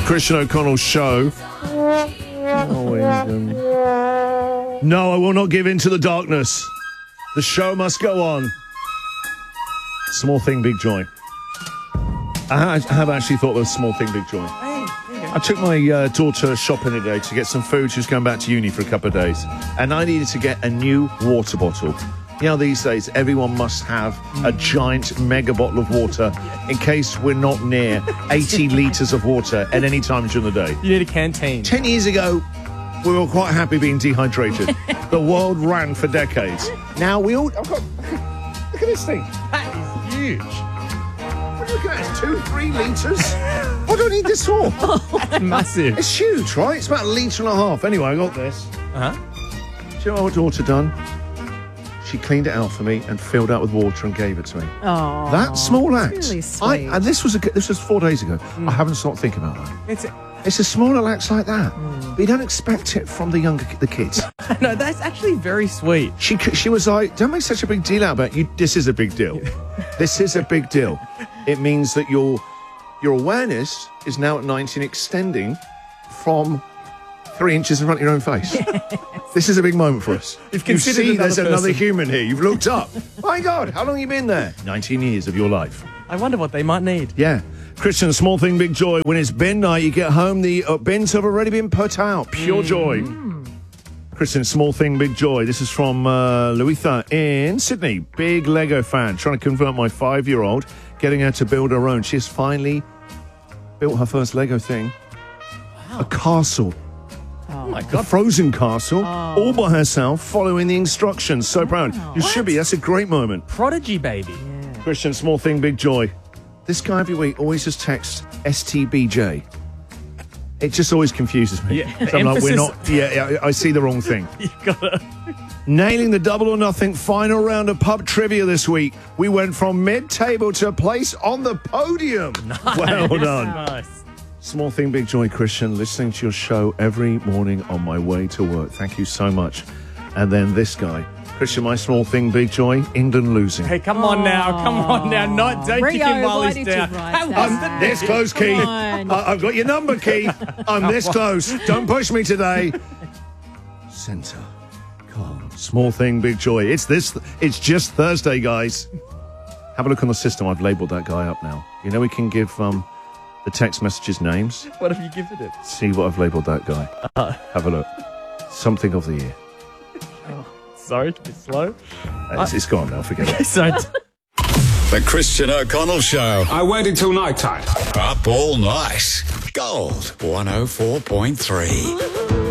Christian O'Connell Show. No, I will not give in to the darkness. The show must go on. Small thing, big joy. I have actually thought of a small thing, big joy. I took my daughter shopping today to get some food. She was going back to uni for a couple of days. And I needed to get a new water bottle. You know, these days, everyone must have a giant mega bottle of water in case we're not near 80 litres of water at any time during the day. You need a canteen. 10 years ago, we were quite happy being dehydrated. The world ran for decades. Now we all... look at this thing. That is huge. What are you looking at? 2-3 litres? What do I need this for? That's massive. It's huge, right? It's about a litre and a half. Anyway, I got this. Uh-huh. Do you know what my daughter done? She cleaned it out for me and filled it out with water and gave it to me. Oh, that small act. really sweet. And this was 4 days ago. I haven't stopped thinking about that. It's a smaller acts like that, but you don't expect it from the kids. No, that's actually very sweet. She was like, "Don't make such a big deal out about it. This is a big deal. This is a big deal. It means that your awareness is now at 19, extending from 3 inches in front of your own face. This is a big moment for us. You see there's another human here. You've looked up. My God, how long have you been there? 19 years of your life. I wonder what they might need. Yeah. Christian, small thing, big joy. When it's bin night, you get home, the bins have already been put out. Pure joy. Christian, small thing, big joy. This is from Louisa in Sydney. Big Lego fan. Trying to convert my 5-year-old, getting her to build her own. She's finally built her first Lego thing. Wow. A castle. Oh my God. A frozen castle, all by herself, following the instructions. So proud. You should be. That's a great moment. Prodigy baby. Yeah. Christian, small thing, big joy. This guy every week always just texts STBJ. It just always confuses me. Yeah. So I'm like, we're not... Yeah, I see the wrong thing. You've got to... Nailing the double or nothing final round of pub trivia this week. We went from mid-table to a place on the podium. Nice. Well done. Nice. Small thing, big joy, Christian. Listening to your show every morning on my way to work. Thank you so much. And then this guy. Christian, my small thing, big joy, England losing. Hey, come on now. Don't kick Rio, him while why he's did you down. write I'm this close, Key. on. I've got your number, Key. I'm this close. Don't push me today. Centre. Calm. Small thing, big joy. It's just Thursday, guys. Have a look on the system. I've labelled that guy up now. You know we can give the text messages names. What have you given it? See what I've labelled that guy. Have a look. Something of the year. Sorry, it's a bit slow. It's gone now. Forget it. So The Christian O'Connell Show. I waited till night time. Up all night. Gold 104.3.